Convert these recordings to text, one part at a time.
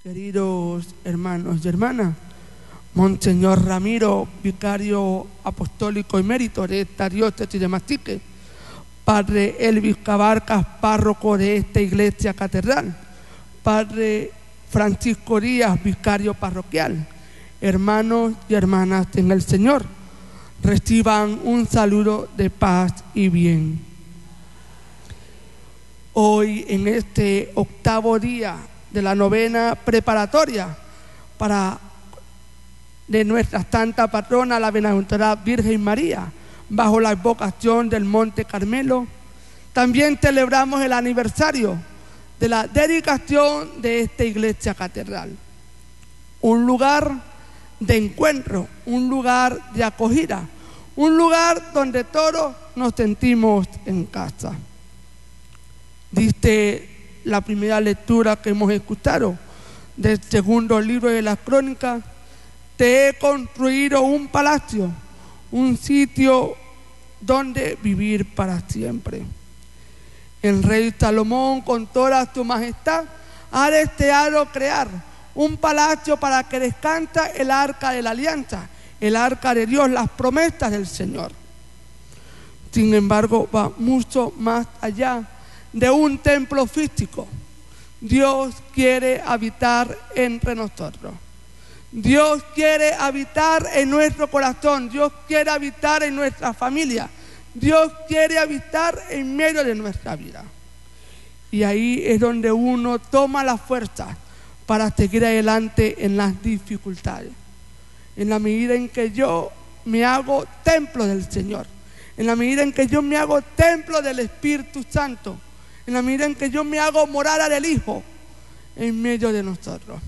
Queridos hermanos y hermanas, Monseñor Ramiro, vicario apostólico emérito de esta diócesis de Mastique, Padre Elvis Cabarcas, párroco de esta iglesia catedral, Padre Francisco Díaz, vicario parroquial, hermanos y hermanas en el Señor, reciban un saludo de paz y bien. Hoy, en este octavo día de la novena preparatoria de nuestra santa patrona, la bienaventurada Virgen María, bajo la advocación del Monte Carmelo, también celebramos el aniversario de la dedicación de esta iglesia catedral. Un lugar de encuentro, un lugar de acogida, un lugar donde todos nos sentimos en casa. Dice la primera lectura que hemos escuchado del segundo libro de las Crónicas: te he construido un palacio, un sitio donde vivir para siempre. El rey Salomón, con toda su majestad, ha deseado crear un palacio para que descansa el arca de la alianza, el arca de Dios, las promesas del Señor. Sin embargo, va mucho más allá de un templo físico. Dios quiere habitar entre nosotros. Dios quiere habitar en nuestro corazón. Dios quiere habitar en nuestra familia. Dios quiere habitar en medio de nuestra vida. Y ahí es donde uno toma la fuerza para seguir adelante en las dificultades. En la medida en que yo me hago templo del Señor, en la medida en que yo me hago templo del Espíritu Santo, en la medida en que yo me hago morada del Hijo en medio de nosotros.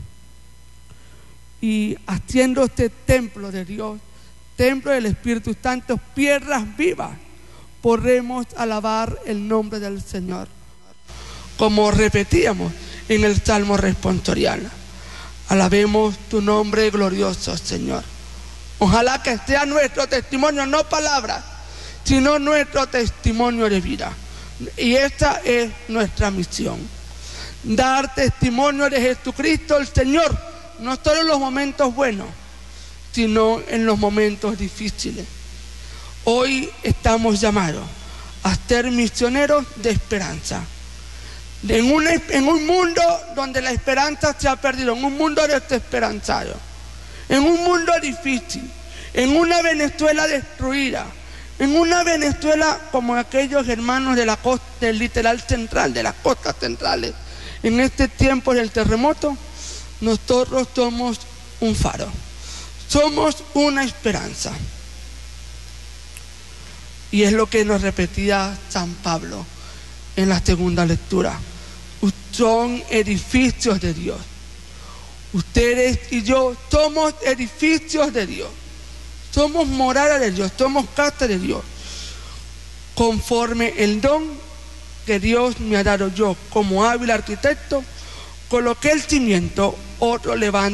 Y haciendo este templo de Dios, templo del Espíritu Santo, piedras vivas, podremos alabar el nombre del Señor. Como repetíamos en el Salmo responsorial: alabemos tu nombre glorioso, Señor. Ojalá que sea nuestro testimonio, no palabras, sino nuestro testimonio de vida. Y esta es nuestra misión: dar testimonio de Jesucristo el Señor, no solo en los momentos buenos, sino en los momentos difíciles. Hoy estamos llamados a ser misioneros de esperanza. En un mundo donde la esperanza se ha perdido, en un mundo desesperanzado, en un mundo difícil, en una Venezuela destruida, en una Venezuela como aquellos hermanos de la costa, del litoral central, de las costas centrales. En este tiempo del terremoto, nosotros somos un faro, somos una esperanza. Y es lo que nos repetía San Pablo en la segunda lectura: son edificios de Dios. Ustedes y yo somos edificios de Dios. Somos morada de Dios, somos casa de Dios, conforme el don que Dios me ha dado. Yo, como hábil arquitecto, coloqué el cimiento, otro levanta